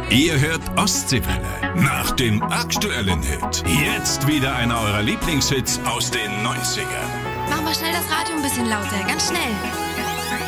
Ihr hört Ostseewelle. Nach dem aktuellen Hit. Jetzt wieder einer eurer Lieblingshits aus den 90ern. Mach mal schnell das Radio ein bisschen lauter, ganz schnell.